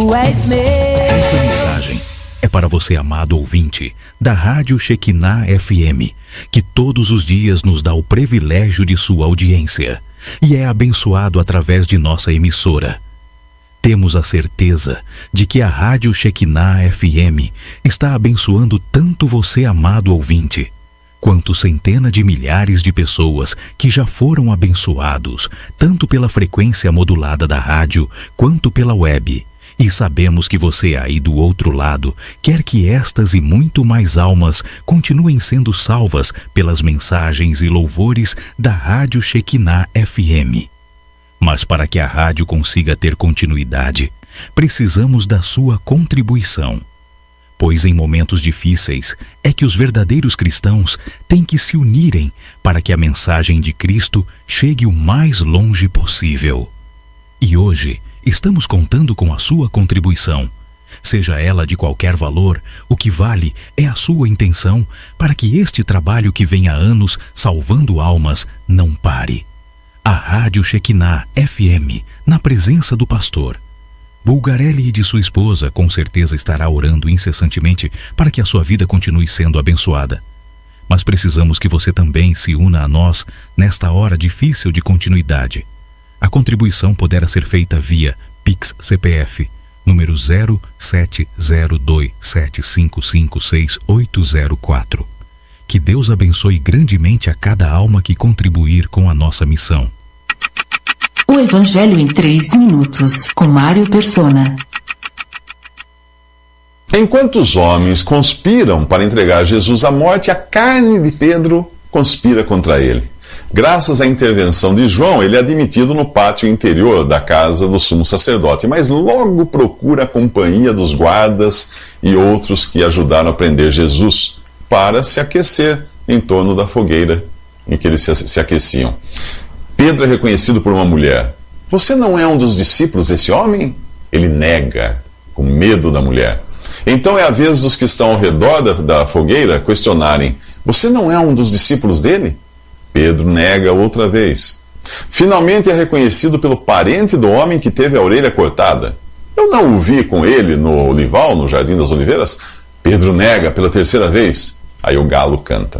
tu és meu. Esta mensagem é para você, amado ouvinte da Rádio Shekinah FM, que todos os dias nos dá o privilégio de sua audiência e é abençoado através de nossa emissora. Temos a certeza de que a Rádio Shekinah FM está abençoando tanto você, amado ouvinte, quanto centenas de milhares de pessoas que já foram abençoados, tanto pela frequência modulada da rádio, quanto pela web. E sabemos que você aí do outro lado quer que estas e muito mais almas continuem sendo salvas pelas mensagens e louvores da Rádio Shekinah FM. Mas para que a rádio consiga ter continuidade, precisamos da sua contribuição. Pois em momentos difíceis é que os verdadeiros cristãos têm que se unirem para que a mensagem de Cristo chegue o mais longe possível. E hoje estamos contando com a sua contribuição. Seja ela de qualquer valor, o que vale é a sua intenção para que este trabalho que vem há anos salvando almas não pare. A Rádio Shekinah FM, na presença do pastor Bulgarelli e de sua esposa, com certeza estará orando incessantemente para que a sua vida continue sendo abençoada. Mas precisamos que você também se una a nós nesta hora difícil de continuidade. A contribuição poderá ser feita via Pix CPF, número 070275568804. Que Deus abençoe grandemente a cada alma que contribuir com a nossa missão. O Evangelho em 3 minutos, com Mário Persona. Enquanto os homens conspiram para entregar Jesus à morte, a carne de Pedro conspira contra ele. Graças à intervenção de João, ele é admitido no pátio interior da casa do sumo sacerdote, mas logo procura a companhia dos guardas e outros que ajudaram a prender Jesus para se aquecer em torno da fogueira em que eles se aqueciam. Pedro é reconhecido por uma mulher. Você não é um dos discípulos desse homem? Ele nega, com medo da mulher. Então é a vez dos que estão ao redor da fogueira questionarem: você não é um dos discípulos dele? Pedro nega outra vez. Finalmente é reconhecido pelo parente do homem que teve a orelha cortada. Eu não o vi com ele no olival, no Jardim das Oliveiras. Pedro nega pela terceira vez. Aí o galo canta.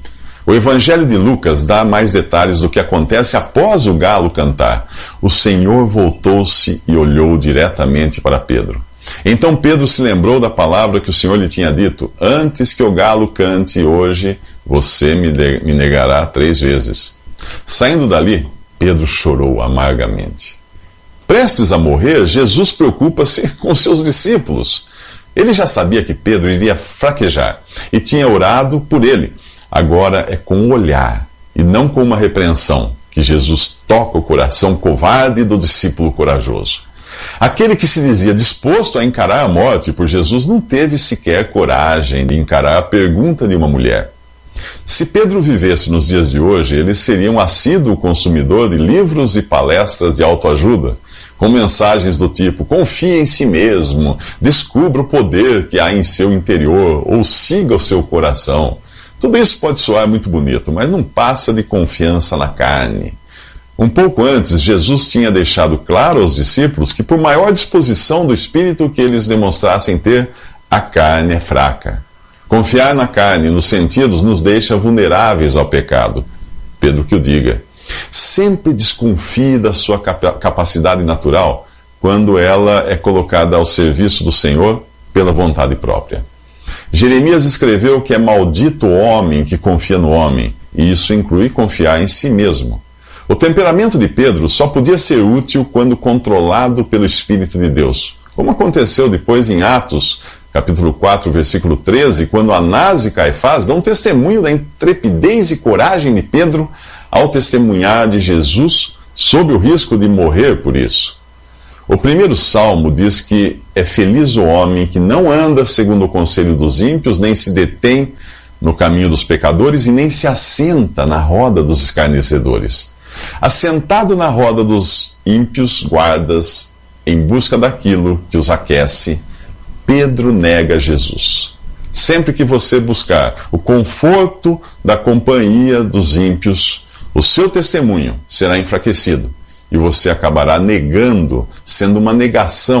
O Evangelho de Lucas dá mais detalhes do que acontece após o galo cantar. O Senhor voltou-se e olhou diretamente para Pedro. Então Pedro se lembrou da palavra que o Senhor lhe tinha dito: antes que o galo cante hoje, você me negará 3 vezes. Saindo dali, Pedro chorou amargamente. Prestes a morrer, Jesus preocupa-se com seus discípulos. Ele já sabia que Pedro iria fraquejar e tinha orado por ele. Agora é com o olhar e não com uma repreensão que Jesus toca o coração covarde do discípulo corajoso. Aquele que se dizia disposto a encarar a morte por Jesus não teve sequer coragem de encarar a pergunta de uma mulher. Se Pedro vivesse nos dias de hoje, ele seria um assíduo consumidor de livros e palestras de autoajuda, com mensagens do tipo: confie em si mesmo, descubra o poder que há em seu interior, ou siga o seu coração. Tudo isso pode soar muito bonito, mas não passa de confiança na carne. Um pouco antes, Jesus tinha deixado claro aos discípulos que, por maior disposição do Espírito que eles demonstrassem ter, a carne é fraca. Confiar na carne, nos sentidos, nos deixa vulneráveis ao pecado. Pedro que o diga. Sempre desconfie da sua capacidade natural quando ela é colocada ao serviço do Senhor pela vontade própria. Jeremias escreveu que é maldito o homem que confia no homem, e isso inclui confiar em si mesmo. O temperamento de Pedro só podia ser útil quando controlado pelo Espírito de Deus, como aconteceu depois em Atos, capítulo 4, versículo 13, quando Anás e Caifás dão testemunho da intrepidez e coragem de Pedro ao testemunhar de Jesus sob o risco de morrer por isso. O primeiro salmo diz que é feliz o homem que não anda segundo o conselho dos ímpios, nem se detém no caminho dos pecadores e nem se assenta na roda dos escarnecedores. Assentado na roda dos ímpios guardas, em busca daquilo que os aquece, Pedro nega Jesus. Sempre que você buscar o conforto da companhia dos ímpios, o seu testemunho será enfraquecido e você acabará negando, sendo uma negação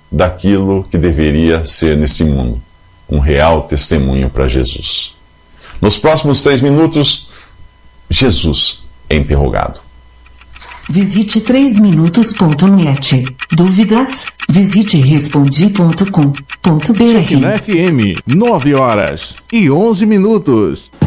daquilo que deveria ser nesse mundo, um real testemunho para Jesus. Nos próximos 3 minutos, Jesus é interrogado. Visite 3minutos.net. Dúvidas? Visite respondi.com.br. Na FM, 9h11.